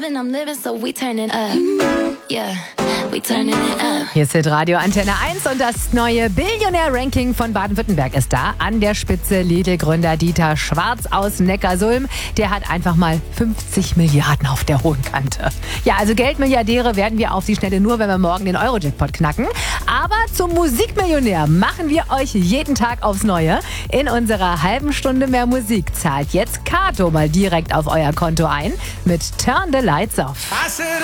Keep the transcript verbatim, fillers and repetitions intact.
loving, I'm living, so we turning up. Yeah, we turning it up. Hier ist Radio Antenne eins und das neue Billionär-Ranking von Baden-Württemberg ist da. An der Spitze Lidl-Gründer Dieter Schwarz aus Neckarsulm. Der hat einfach mal fünfzig Milliarden auf der hohen Kante. Ja, also Geldmilliardäre werden wir auf die Schnelle nur, wenn wir morgen den Euro-Jackpot knacken. Aber zum Musikmillionär machen wir euch jeden Tag aufs Neue. In unserer halben Stunde mehr Musik zahlt jetzt Kato mal direkt auf euer Konto ein mit Turn the Lights Off.